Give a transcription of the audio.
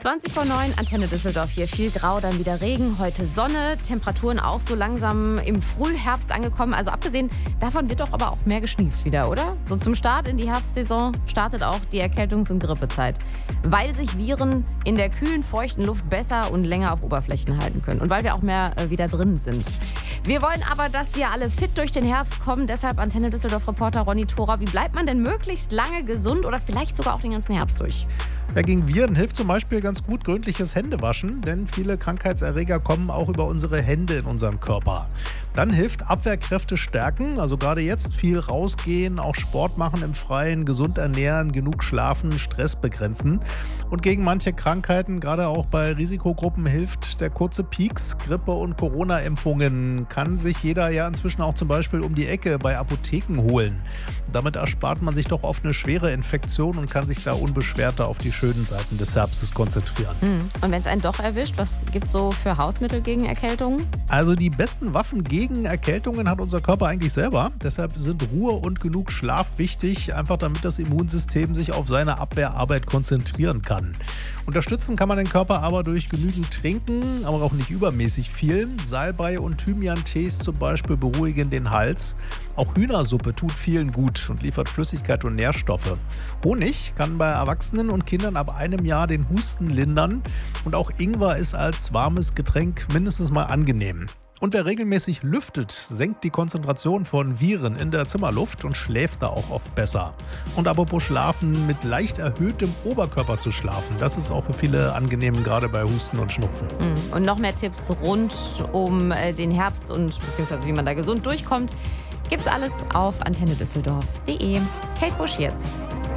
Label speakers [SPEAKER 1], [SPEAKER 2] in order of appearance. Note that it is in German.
[SPEAKER 1] 20 vor 9, Antenne Düsseldorf hier. Viel Grau, dann wieder Regen, heute Sonne. Temperaturen auch so langsam im Frühherbst angekommen. Also abgesehen davon wird doch aber auch mehr geschnieft wieder, oder? So zum Start in die Herbstsaison startet auch die Erkältungs- und Grippezeit. Weil sich Viren in der kühlen, feuchten Luft besser und länger auf Oberflächen halten können. Und weil wir auch mehr wieder drin sind. Wir wollen aber, dass wir alle fit durch den Herbst kommen. Deshalb Antenne Düsseldorf-Reporter Ronny Thora. Wie bleibt man denn möglichst lange gesund oder vielleicht sogar auch den ganzen Herbst durch?
[SPEAKER 2] Ja, gegen Viren hilft zum Beispiel ganz gut gründliches Händewaschen, denn viele Krankheitserreger kommen auch über unsere Hände in unseren Körper. Dann hilft Abwehrkräfte stärken, also gerade jetzt viel rausgehen, auch Sport machen im Freien, gesund ernähren, genug schlafen, Stress begrenzen. Und gegen manche Krankheiten, gerade auch bei Risikogruppen, hilft der kurze Pieks. Grippe- und Corona-Impfungen kann sich jeder ja inzwischen auch zum Beispiel um die Ecke bei Apotheken holen. Damit erspart man sich doch oft eine schwere Infektion und kann sich da unbeschwerter auf die schönen Seiten des Herbstes konzentrieren.
[SPEAKER 1] Und wenn es einen doch erwischt, was gibt es so für Hausmittel gegen Erkältungen?
[SPEAKER 2] Also die besten Waffen gegen Erkältungen hat unser Körper eigentlich selber. Deshalb sind Ruhe und genug Schlaf wichtig, einfach damit das Immunsystem sich auf seine Abwehrarbeit konzentrieren kann. Unterstützen kann man den Körper aber durch genügend Trinken, aber auch nicht übermäßig viel. Salbei und Thymian-Tees zum Beispiel beruhigen den Hals. Auch Hühnersuppe tut vielen gut und liefert Flüssigkeit und Nährstoffe. Honig kann bei Erwachsenen und Kindern ab 1 Jahr den Husten lindern. Und auch Ingwer ist als warmes Getränk mindestens mal angenehm. Und wer regelmäßig lüftet, senkt die Konzentration von Viren in der Zimmerluft und schläft da auch oft besser. Und apropos Schlafen, mit leicht erhöhtem Oberkörper zu schlafen, das ist auch für viele angenehm, gerade bei Husten und Schnupfen.
[SPEAKER 1] Und noch mehr Tipps rund um den Herbst und beziehungsweise wie man da gesund durchkommt, gibt's alles auf antennedüsseldorf.de. Kate Busch jetzt.